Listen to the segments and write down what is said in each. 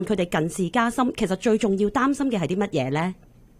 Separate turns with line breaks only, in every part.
佢哋近視加深，其實最重要擔心嘅係啲乜嘢咧？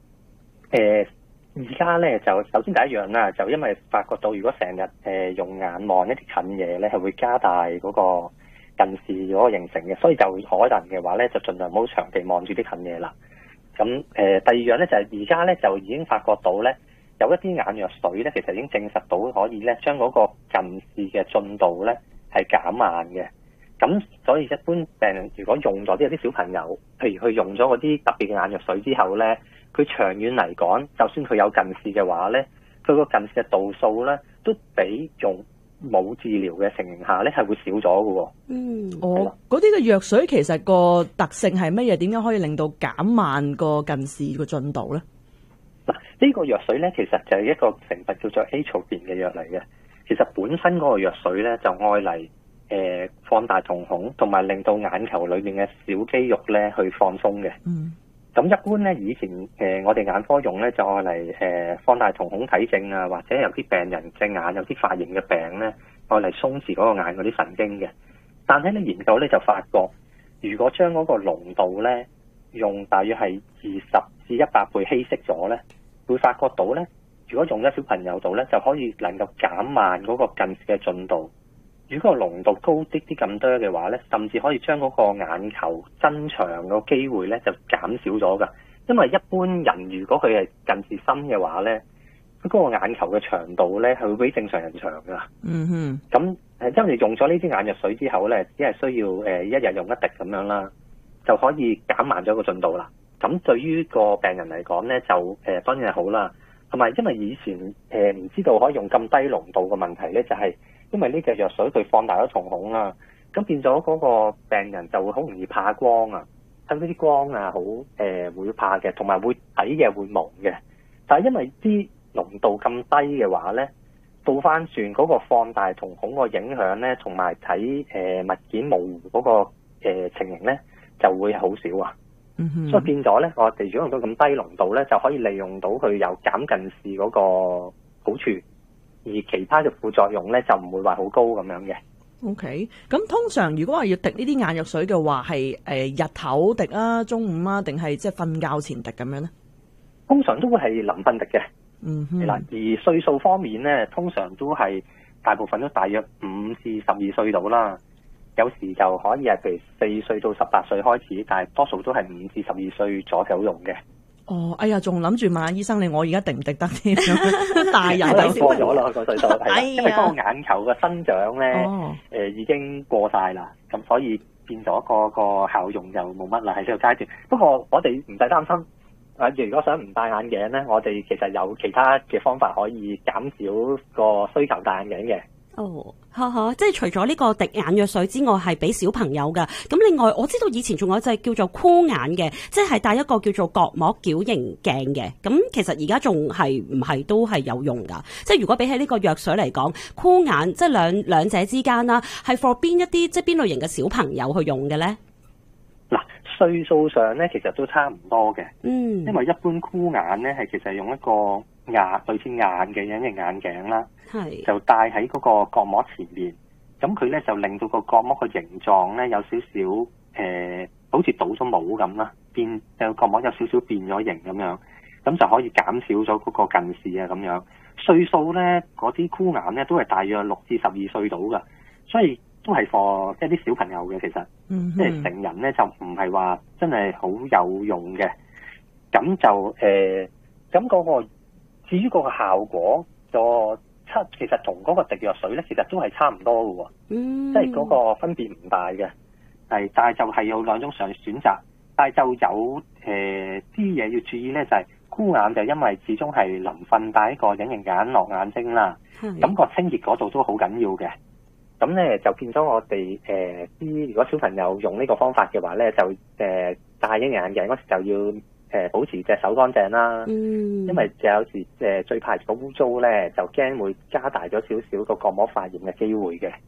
而家咧就首先第一樣啦，就因為發覺到如果成日用眼望一啲近嘢咧，係會加大嗰個近視嗰個形成嘅，所以就可能嘅話咧，就盡量唔好長期望住啲近嘢啦。咁第二樣咧就係而家咧就已經發覺到咧，有一啲眼藥水咧，其實已經證實到可以咧將嗰個近視嘅進度咧係減慢嘅。咁所以一般病人如果用咗有啲小朋友，譬如佢用咗嗰啲特別嘅眼藥水之後咧，佢長遠嚟講，就算佢有近視嘅話咧，佢個近視嘅度數咧都比用冇治療嘅情形下咧係會少咗嘅喎。
嗰啲嘅藥水其實個特性係乜嘢？點樣可以令到減慢個近視個進度咧？
嗱，呢個藥水咧其實就係一個成分叫做 atropine 嘅藥嚟嘅。其實本身嗰個藥水咧就愛嚟放大瞳孔，同埋令到眼球裏面嘅小肌肉咧去放鬆嘅。咁一般咧，以前我哋眼科用咧就愛嚟放大瞳孔睇症啊，或者有啲病人隻眼有啲發炎嘅病咧，愛嚟鬆弛嗰個眼嗰啲神經嘅。但係咧研究咧就發覺，如果將嗰個濃度咧用大約係20至100倍稀釋咗咧，會發覺到咧，如果用喺小朋友度咧，就可以能夠減慢嗰個近視嘅進度。如果個濃度高啲咁多嘅話咧，甚至可以將嗰個眼球增長個機會咧就減少咗㗎。因為一般人如果佢係近視深嘅話咧，佢嗰個眼球嘅長度咧係會比正常人長㗎。咁因為用咗呢啲眼藥水之後咧，只係需要一日用一滴咁樣啦，就可以減慢咗個進度啦。咁對於個病人嚟講咧，就當然係好啦。同埋因為以前唔知道可以用咁低濃度嘅問題咧，就係因為呢隻藥水佢放大咗瞳孔啦，咁變咗嗰個病人就會好容易怕光啊，睇到啲光啊好會怕嘅，同埋會睇嘢會朦嘅。但係因為啲濃度咁低嘅話咧，倒翻轉嗰個放大瞳孔個影響咧，同埋睇物件模糊嗰個情形咧，就會好少啊。所以變咗咧，我哋如果用到咁低濃度咧，就可以利用到佢有減近視嗰個好處，而其他嘅副作用咧就唔會話好高咁樣嘅。
OK， 咁通常如果話要滴呢啲眼藥水嘅話，係日頭滴啊、中午啊，定係即係瞓覺前滴咁樣咧？
通常都會係臨瞓滴嘅。係啦，而歲數方面咧，通常都係大部分都大約5至12歲到啦。有時就可以係譬如4歲到18歲開始，但係多數都係5至12歲左右用嘅。
哎呀，仲諗住問下醫生你，我而家滴唔滴得添？大人
都過咗啦個歲數，因為嗰個眼球嘅生長咧，已經過晒啦，咁所以變咗個效用就冇乜啦喺呢個階段。不過我哋唔使擔心，如果想唔戴眼鏡咧，我哋其實有其他嘅方法可以減少個需求戴眼鏡嘅。
即係除咗呢個滴眼藥水之外，係俾小朋友噶。咁另外，我知道以前仲有隻叫做箍眼嘅，即係戴一個叫做角膜矯形鏡嘅。咁其實而家仲係唔係都係有用噶？即係如果比起呢個藥水嚟講，箍眼即係兩者之間啦，係 for 邊一啲即係邊類型嘅小朋友去用嘅咧？
嗱，歲數上咧其實都差唔多嘅。因為一般箍眼咧係其實用一個類似眼嘅隱形眼鏡啦，就戴喺嗰個角膜前面，咁佢咧就令到個角膜個形狀咧有少少好似倒咗帽咁啦，角膜有少少變咗形咁樣，咁就可以減少咗嗰個近視啊咁樣。歲數咧嗰啲箍眼咧都係大約6至12歲到噶，所以都係 for 即係啲小朋友嘅其實，即係成人咧就唔係話真係好有用嘅。咁就咁嗰個。至於嗰個效果其實同嗰個滴藥水咧，其實都係差唔多嘅喎，即係嗰個分別唔大嘅，但係就係有兩種選擇，但係就有啲嘢要注意咧，就係箍眼就因為始終係臨瞓戴一個隱形眼落眼睛啦，咁個清潔嗰度都好緊要嘅，咁咧就變咗我哋如果小朋友用呢個方法嘅話咧，就戴隱形眼鏡嗰時就要保持隻手乾淨啦，因為有時最怕如果污糟咧，就驚會加大咗少少個角膜發炎嘅機會嘅。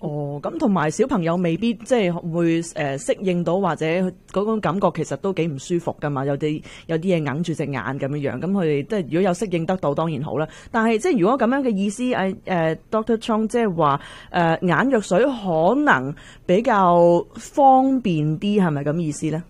哦，咁同埋小朋友未必即係會適應到，或者嗰種感覺其實都幾唔舒服噶嘛，有啲嘢揞住隻眼咁樣樣，咁佢哋即係如果有適應得到當然好啦。但係即係如果咁樣嘅意思，Dr. Chong 即係話眼藥水可能比較方便啲，係咪咁意思咧？